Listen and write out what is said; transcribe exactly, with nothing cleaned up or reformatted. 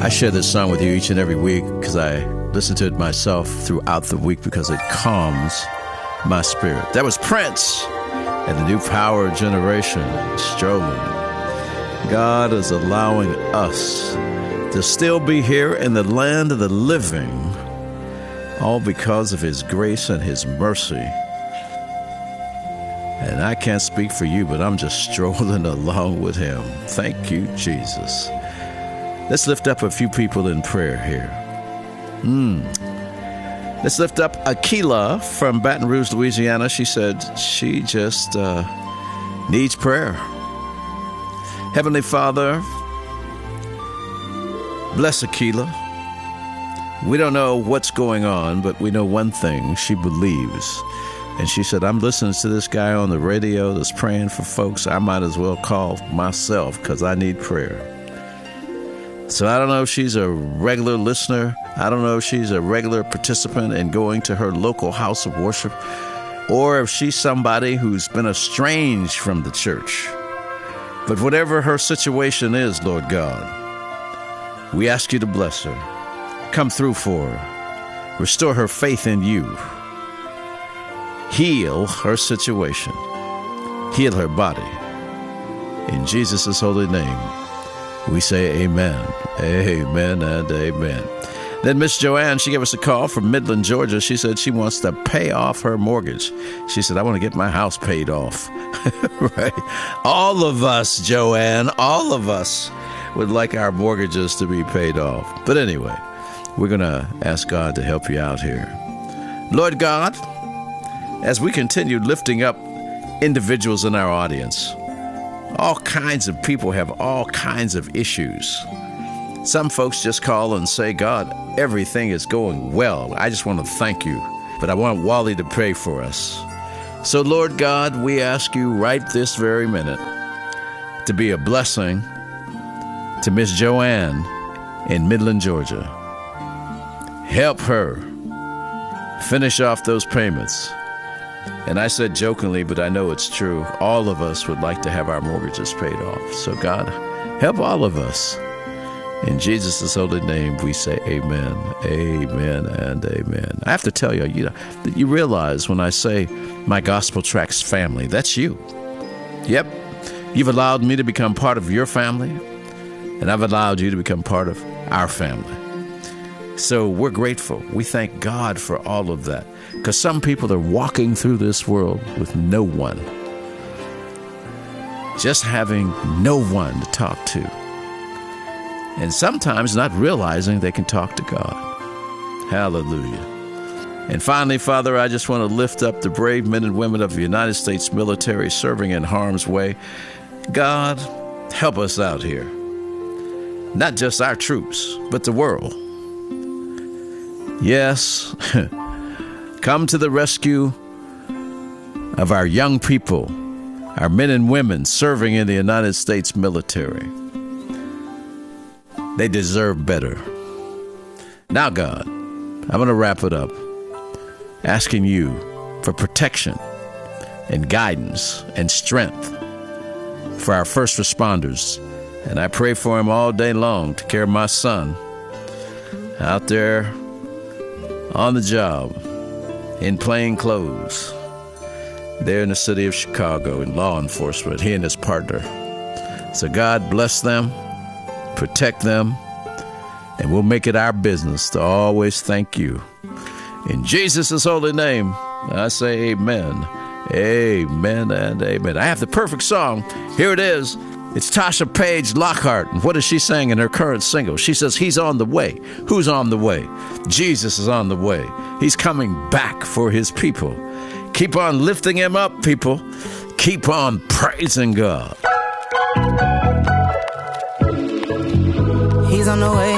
I share this song with you each and every week because I listen to it myself throughout the week because it calms my spirit. That was Prince and the New Power Generation, Strolling. God is allowing us to still be here in the land of the living, all because of his grace and his mercy. And I can't speak for you, but I'm just strolling along with him. Thank you, Jesus. Let's lift up a few people in prayer here. Mm. Let's lift up Akila from Baton Rouge, Louisiana. She said she just uh, needs prayer. Heavenly Father, bless Akila. We don't know what's going on, but we know one thing. She believes. And she said, I'm listening to this guy on the radio that's praying for folks. I might as well call myself because I need prayer. So I don't know if she's a regular listener. I don't know if she's a regular participant in going to her local house of worship, or if she's somebody who's been estranged from the church. But whatever her situation is, Lord God, we ask you to bless her. Come through for her. Restore her faith in you. Heal her situation. Heal her body. In Jesus' holy name, we say amen, amen, and amen. Then Miss Joanne, she gave us a call from Midland, Georgia. She said she wants to pay off her mortgage. She said, I want to get my house paid off. Right? All of us, Joanne, all of us would like our mortgages to be paid off. But anyway, we're going to ask God to help you out here. Lord God, as we continue lifting up individuals in our audience, all kinds of people have all kinds of issues. Some folks just call and say, God, everything is going well. I just want to thank you. But I want Wally to pray for us. So, Lord God, we ask you right this very minute to be a blessing to Miss Joanne in Midland, Georgia. Help her finish off those payments. And I said jokingly, but I know it's true, all of us would like to have our mortgages paid off. So God, help all of us. In Jesus' holy name, we say amen, amen, and amen. I have to tell you, you know, you realize when I say my Gospel Tracks family, that's you. Yep, you've allowed me to become part of your family, and I've allowed you to become part of our family. So we're grateful. We thank God for all of that. Because some people are walking through this world with no one. Just having no one to talk to. And sometimes not realizing they can talk to God. Hallelujah. And finally, Father, I just want to lift up the brave men and women of the United States military serving in harm's way. God, help us out here. Not just our troops, but the world. Yes, come to the rescue of our young people, our men and women serving in the United States military. They deserve better. Now, God, I'm going to wrap it up, asking you for protection and guidance and strength for our first responders. And I pray for them all day long to care of my son out there on the job, in plain clothes, there in the city of Chicago, in law enforcement, he and his partner. So God bless them, protect them, and we'll make it our business to always thank you. In Jesus' holy name, I say amen, amen, and amen. I have the perfect song. Here it is. It's Tasha Page Lockhart. And what is she saying in her current single? She says, he's on the way. Who's on the way? Jesus is on the way. He's coming back for his people. Keep on lifting him up, people. Keep on praising God. He's on the way.